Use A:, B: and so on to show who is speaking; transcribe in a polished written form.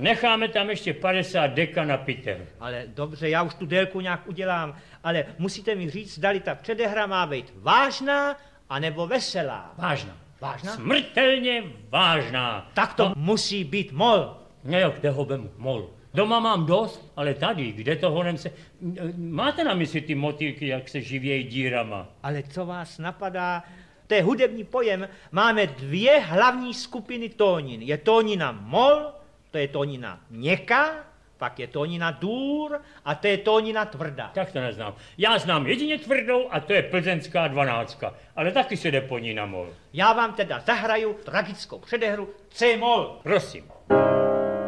A: necháme tam ještě 50 deka na piter.
B: Ale dobře, já už tu délku nějak udělám, ale musíte mi říct, zdali ta předehra má být vážná, anebo veselá.
A: Vážná.
B: Vážná?
A: Smrtelně vážná.
B: Tak to musí být mol.
A: No jo, kde ho vemu? Mol. Doma mám dost, ale tady, kde to honem se... Máte na mysli ty motýlky, jak se živějí dírama?
B: Ale co vás napadá? To je hudební pojem. Máme dvě hlavní skupiny tónin. Je tónina mol, to je tónina měkká, pak je tónina dur a to je tónina tvrdá.
A: Tak to neznám. Já znám jedině tvrdou a to je plzeňská 12, ale taky se jde po ní na mol.
B: Já vám teda zahraju tragickou předehru C-mol.
A: Prosím.